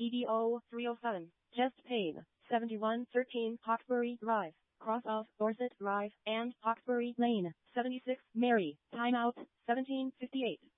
EDO 307. Just paid. 7113 Hawkesbury Drive. Cross of Dorset Drive and Hawkesbury Lane. 76 Mary. Timeout. 1758.